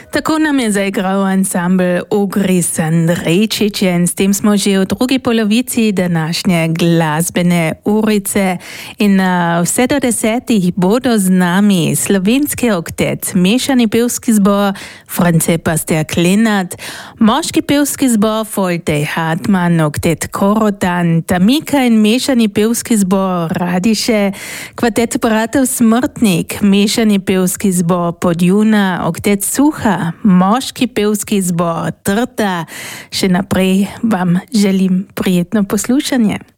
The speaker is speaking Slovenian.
Tako nam je zaigral ansambl Ogris Andrejčičen. S tem smo že v drugi polovici današnje glasbene urice in vse do 10 bodo z nami slovenski oktet, mešani pevski zbor France Pastor Klenat, moški pevski zbor Foltej Hartmann, oktet Korotan, Tamika in mešani pevski zbor Radiše, kvartet bratov Smrtnik, mešani pevski zbor Podjuna, oktet Suha, moški pevski zbor Trta. Še naprej vam želim prijetno poslušanje.